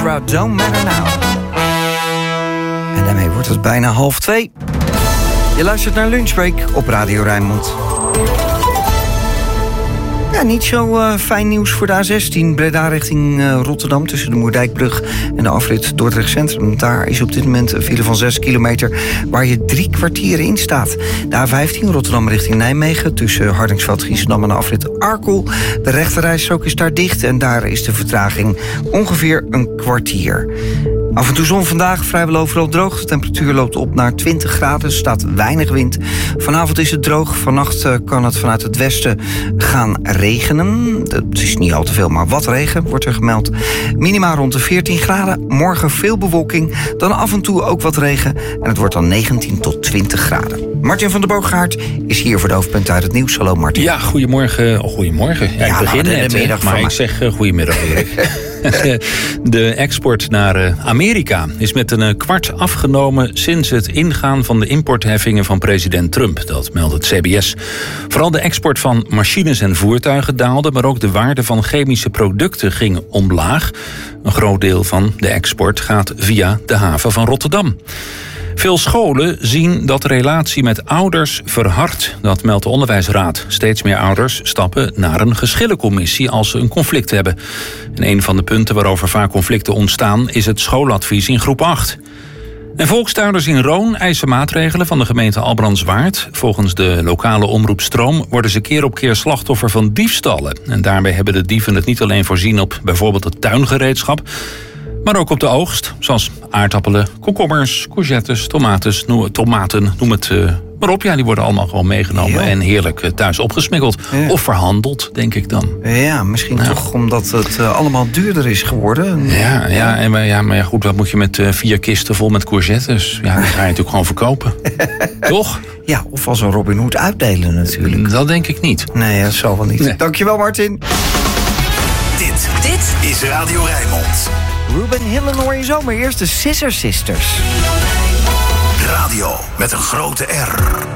Ezra, Don't Matter Now. En daarmee wordt het bijna 1:30. Je luistert naar Lunchbreak op Radio Rijnmond. Ja, niet zo fijn nieuws voor de A16. Breda richting Rotterdam tussen de Moerdijkbrug en de afrit Dordrecht Centrum. Daar is op dit moment een file van 6 kilometer waar je 3 kwartieren in staat. De A15 Rotterdam richting Nijmegen tussen Hardingsveld, Giessendam en de afrit Arkel. De rechterrijstrook is daar dicht en daar is de vertraging ongeveer een kwartier. Af en toe zon vandaag, vrijwel overal droog. De temperatuur loopt op naar 20 graden, er staat weinig wind. Vanavond is het droog, vannacht kan het vanuit het westen gaan regenen. Het is niet al te veel, maar wat regen wordt er gemeld. Minima rond de 14 graden, morgen veel bewolking, dan af en toe ook wat regen. En het wordt dan 19 tot 20 graden. Martin van der Boogaard is hier voor de hoofdpunten uit het nieuws. Hallo Martin. Ja, goedemorgen. Goedemorgen. Ja, ik begin net, maar ik zeg goedemiddag Erik. De export naar Amerika is met een kwart afgenomen sinds het ingaan van de importheffingen van president Trump. Dat meldt het CBS. Vooral de export van machines en voertuigen daalde, maar ook de waarde van chemische producten ging omlaag. Een groot deel van de export gaat via de haven van Rotterdam. Veel scholen zien dat de relatie met ouders verhardt. Dat meldt de Onderwijsraad. Steeds meer ouders stappen naar een geschillencommissie als ze een conflict hebben. En een van de punten waarover vaak conflicten ontstaan is het schooladvies in groep 8. En volkstuinders in Roon eisen maatregelen van de gemeente Albrandswaard. Volgens de lokale omroep Stroom worden ze keer op keer slachtoffer van diefstallen. En daarbij hebben de dieven het niet alleen voorzien op bijvoorbeeld het tuingereedschap, maar ook op de oogst, zoals aardappelen, komkommers, courgettes, tomaten, noem het maar op. Ja, die worden allemaal gewoon meegenomen en heerlijk thuis opgesmikkeld. Ja. Of verhandeld, denk ik dan. Ja, misschien toch omdat het allemaal duurder is geworden. Maar goed, wat moet je met 4 kisten vol met courgettes? Ja, die ga je natuurlijk gewoon verkopen. Toch? Ja, of als een Robin Hood uitdelen natuurlijk. Dat denk ik niet. Nee, dat zal wel niet. Nee. Dankjewel, Martin. Dit is Radio Rijnmond. Ruben Hillen hoor je zo, maar eerst de Scissor Sisters. Radio met een grote R.